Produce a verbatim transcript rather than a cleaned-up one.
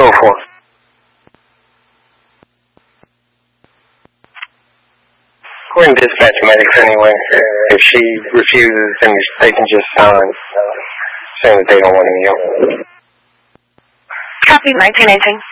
Go for it. We're in dispatch medics anyway. If she refuses, then they can just sign saying that they don't want any help. Copy nineteen eighteen.